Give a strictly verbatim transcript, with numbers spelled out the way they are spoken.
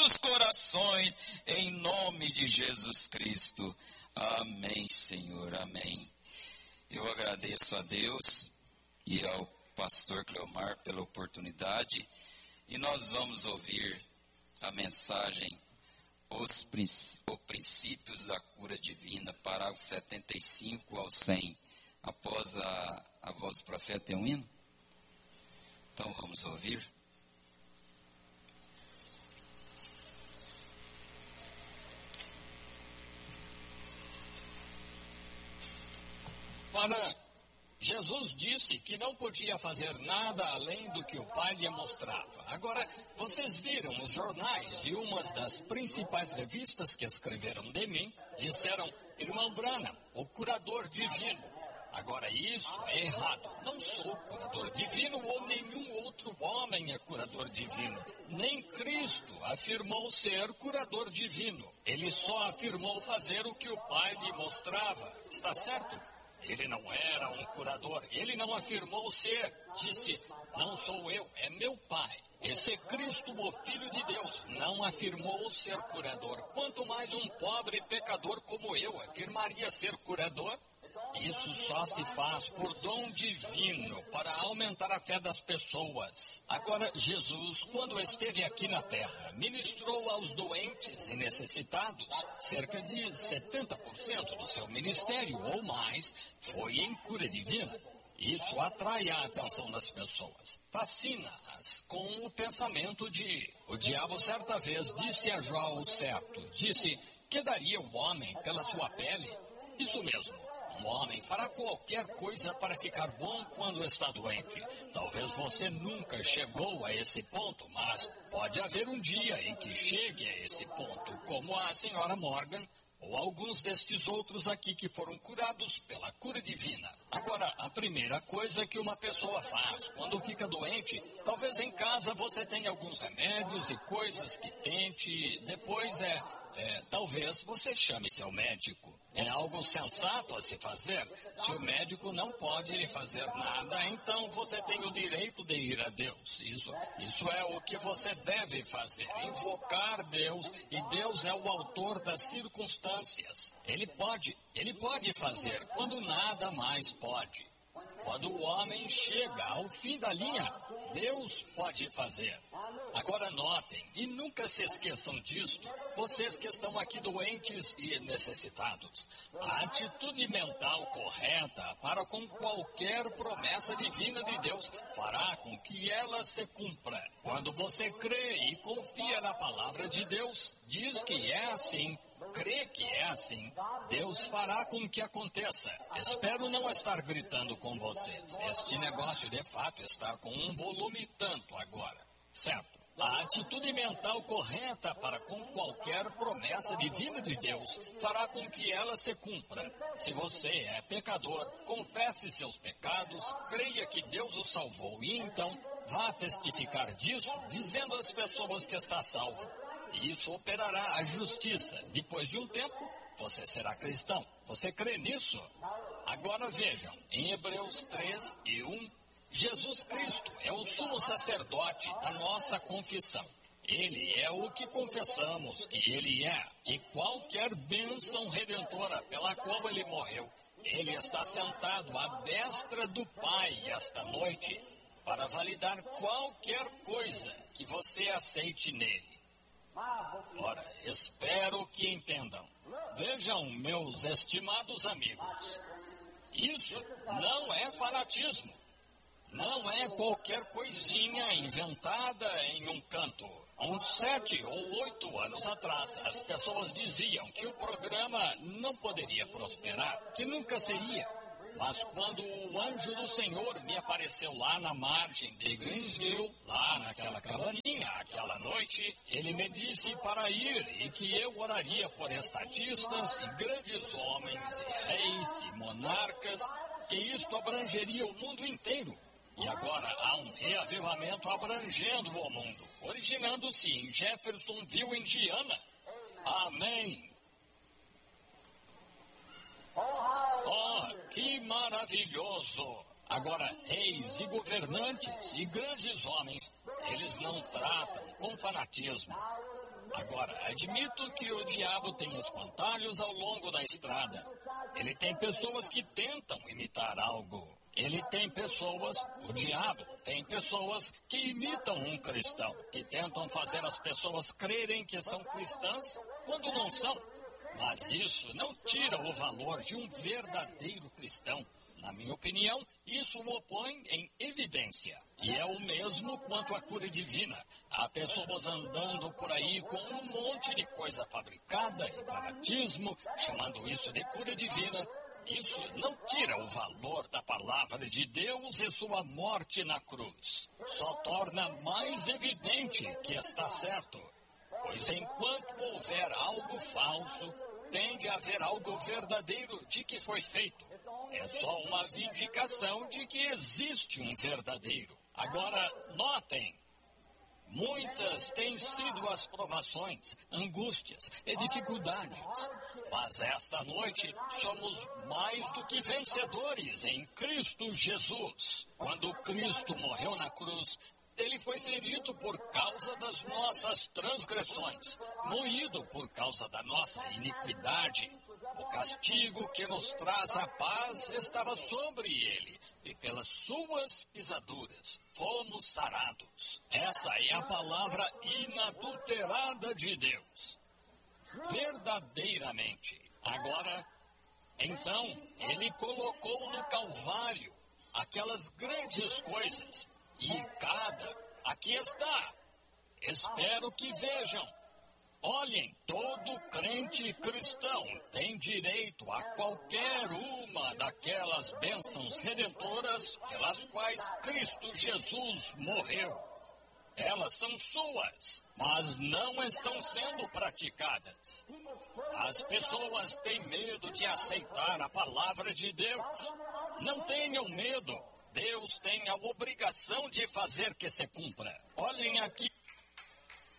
nossos corações, em nome de Jesus Cristo. Amém, Senhor, amém. Eu agradeço a Deus e ao pastor Cleomar pela oportunidade, e nós vamos ouvir a mensagem Os Princípios da Cura Divina, parágrafo setenta e cinco ao cem. Após a, a voz do profeta, tem um hino? Então vamos ouvir. Ora, Jesus disse que não podia fazer nada além do que o Pai lhe mostrava. Agora, vocês viram os jornais e umas das principais revistas que escreveram de mim disseram: irmão Branham, o curador divino. Agora, isso é errado. Não sou curador divino ou nenhum outro homem é curador divino. Nem Cristo afirmou ser curador divino. Ele só afirmou fazer o que o Pai lhe mostrava. Está certo? Ele não era um curador. Ele não afirmou ser. Disse: não sou eu, é meu Pai. Esse Cristo, o Filho de Deus, não afirmou ser curador. Quanto mais um pobre pecador como eu afirmaria ser curador? Isso só se faz por dom divino, para aumentar a fé das pessoas. Agora, Jesus, quando esteve aqui na terra, ministrou aos doentes e necessitados. Cerca de setenta por cento do seu ministério, ou mais, foi em cura divina. Isso atrai a atenção das pessoas, fascina-as com o pensamento de... O diabo certa vez disse a Jó o certo, disse: que daria o homem pela sua pele? Isso mesmo. Um homem fará qualquer coisa para ficar bom quando está doente. Talvez você nunca chegou a esse ponto, mas pode haver um dia em que chegue a esse ponto, como a senhora Morgan ou alguns destes outros aqui que foram curados pela cura divina. Agora, a primeira coisa que uma pessoa faz quando fica doente, talvez em casa você tenha alguns remédios e coisas que tente, depois é, é talvez você chame seu médico. É algo sensato a se fazer. Se o médico não pode lhe fazer nada, então você tem o direito de ir a Deus. Isso, isso é o que você deve fazer, invocar Deus, e Deus é o autor das circunstâncias. Ele pode, ele pode fazer quando nada mais pode. Quando o homem chega ao fim da linha, Deus pode fazer. Agora notem, e nunca se esqueçam disto, vocês que estão aqui doentes e necessitados, a atitude mental correta para com qualquer promessa divina de Deus fará com que ela se cumpra. Quando você crê e confia na palavra de Deus, diz que é assim, crê que é assim, Deus fará com que aconteça. Espero não estar gritando com vocês. Este negócio de fato está com um volume tanto agora, certo? A atitude mental correta para com qualquer promessa divina de Deus fará com que ela se cumpra. Se você é pecador, confesse seus pecados, creia que Deus o salvou e então vá testificar disso, dizendo às pessoas que está salvo. Isso operará a justiça. Depois de um tempo, você será cristão. Você crê nisso? Agora vejam, em Hebreus três e um, Jesus Cristo é o sumo sacerdote da nossa confissão. Ele é o que confessamos que Ele é, e qualquer bênção redentora pela qual Ele morreu, Ele está sentado à destra do Pai esta noite para validar qualquer coisa que você aceite nele. Ora, espero que entendam. Vejam, meus estimados amigos, isso não é fanatismo. Não é qualquer coisinha inventada em um canto. Há uns sete ou oito anos atrás, as pessoas diziam que o programa não poderia prosperar, que nunca seria. Mas quando o anjo do Senhor me apareceu lá na margem de Greensville, lá naquela cabaninha, aquela noite, ele me disse para ir e que eu oraria por estatistas e grandes homens e reis e monarcas, que isto abrangeria o mundo inteiro. E agora há um reavivamento abrangendo o mundo, originando-se em Jeffersonville, Indiana. Amém. Oh, que maravilhoso! Agora, reis e governantes e grandes homens, eles não tratam com fanatismo. Agora, admito que o diabo tem espantalhos ao longo da estrada. Ele tem pessoas que tentam imitar algo. Ele tem pessoas, o diabo tem pessoas que imitam um cristão, que tentam fazer as pessoas crerem que são cristãs quando não são. Mas isso não tira o valor de um verdadeiro cristão. Na minha opinião, isso o opõe em evidência. E é o mesmo quanto à cura divina. Há pessoas andando por aí com um monte de coisa fabricada e fanatismo, chamando isso de cura divina. Isso não tira o valor da palavra de Deus e sua morte na cruz. Só torna mais evidente que está certo. Pois enquanto houver algo falso, tende a haver algo verdadeiro de que foi feito. É só uma vindicação de que existe um verdadeiro. Agora, notem, muitas têm sido as provações, angústias e dificuldades. Mas esta noite somos mais do que vencedores em Cristo Jesus. Quando Cristo morreu na cruz, ele foi ferido por causa das nossas transgressões, moído por causa da nossa iniquidade. O castigo que nos traz a paz estava sobre ele, e pelas suas pisaduras fomos sarados. Essa é a palavra inadulterada de Deus. Verdadeiramente. Agora, então, ele colocou no Calvário aquelas grandes coisas, e cada, aqui está. Espero que vejam. Olhem, todo crente cristão tem direito a qualquer uma daquelas bênçãos redentoras pelas quais Cristo Jesus morreu. Elas são suas, mas não estão sendo praticadas. As pessoas têm medo de aceitar a palavra de Deus. Não tenham medo. Deus tem a obrigação de fazer que se cumpra. Olhem aqui.